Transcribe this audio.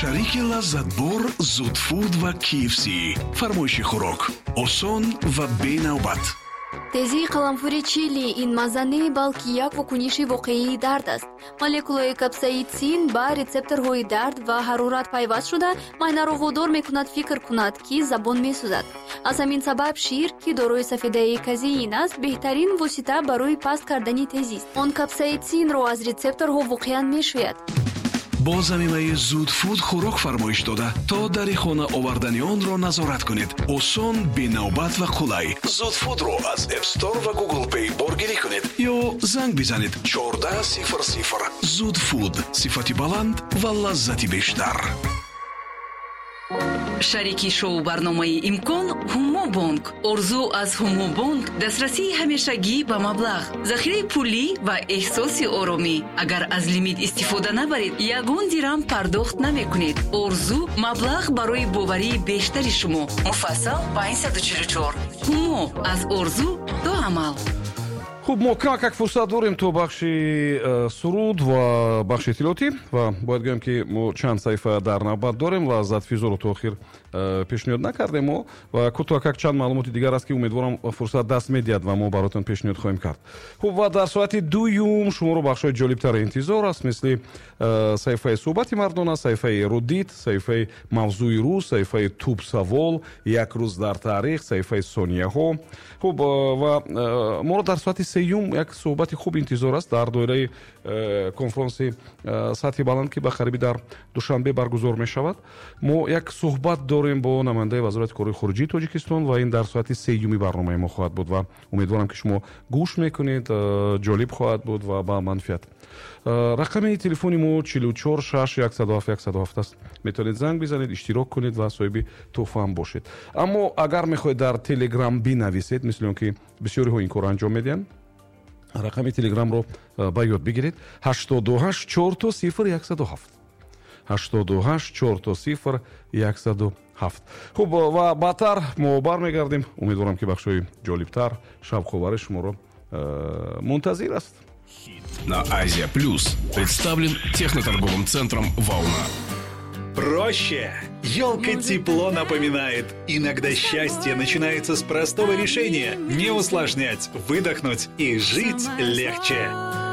шарики лаззатбор зудфуд ва KFC. фармоиши хӯрок осон ва бенавбат. тезии қаламфури чили ин мазза не балки як вокуниши воқеии дард аст. молекулаи капсаицин ба рецепторҳои дард ва ҳарорат пайваст шуда майнаро водор мекунад фикр кунад ки забон месӯзад. аз ҳамин сабаб шир ки дорои сафедаи казеин аст беҳтарин восита барои паст кардани тезист. он капсаицинро аз рецепторҳо воқеан мешӯяд. бо заминаи зудфуд хӯрок фармоиш дода то дари хона овардани онро назорат кунед. осон, бенавбат ва қулай. зудфудро аз App Store ва Google Play боргирӣ кунед ё занг бизанед 1400. зудфуд, сифати баланд ва лаззати бештар. шарики шоу барномаи имкон ҳумо бонк. орзу аз ҳумо бонк дастрасии ҳамешагӣ ба маблағ, захираи пулӣ ва эҳсоси оромӣ. агар аз лимит истифода набаред, ягон дирам пардохт намекунед. орзу маблағ барои боварии бештари шумо. муфассал 544. ҳумо аз орзу до амал. хуб, мо как фурсат дорем то бахши суруд ва бахши иттилоотӣ ва бояд гӯем ки мо чанд саҳифа дар навбат дорем ва задфизоро то охир пешниҳод накардем мо ва кӯтоҳ как чанд маълумоти дигар аст ки умедворам фурсат даст медиҳад ва мо баротон пешниҳод хоҳем кард. хуб, ва дар соати дуюм шуморо бахшҳои ҷолибтари интизор аст, мисли саҳифаи суҳбати мардона, саҳифаи эрудит, саҳифаи мавзӯи рӯз, саҳифаи туб савол, як рӯз дар таърих, саҳифаи сонияҳо. хуб, ва моро дар соати сеюм як суҳбати хуб интизор аст дар доираи конфронси сатҳи баланд ки ба қариби дар душанбе баргузор мешавад. мо як суҳбат дорем бо намояндаи вазорати корҳои хориҷии тоҷикистон ва ин дар соати сеюми барномаи мо хоҳад буд ва умедворам ки шумо гӯш мекунед, ҷолиб хоҳад буд ва ба манфиат. рақами телефони мо 44 6 107 107 аст. метавонед занг бизанед, иштирок кунед ва соҳиби тӯҳфаам бошед. аммо агар мехоҳед дар телеграм бинависед, мисли он ки бисёриҳо ин корро анҷом медиҳанд, рақами телеграмро ба ёд бигиред. 88 400 107. 88 400 107. хуб, ва баъдтар мо бармегардем. умедворам ки бахшҳои ҷолибтар, шавқовари шуморо мунтазир аст. На Азия Плюс представлен техноторговым центром «Волна». Проще. Ёлка тепло напоминает. Иногда счастье начинается с простого решения. Не усложнять, выдохнуть и жить легче.